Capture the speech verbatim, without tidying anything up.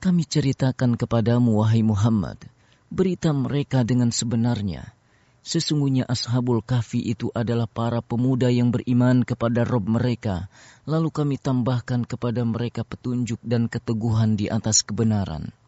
Kami ceritakan kepadamu, wahai Muhammad, berita mereka dengan sebenarnya. Sesungguhnya Ashabul Kahfi itu adalah para pemuda yang beriman kepada Rabb mereka, lalu kami tambahkan kepada mereka petunjuk dan keteguhan di atas kebenaran.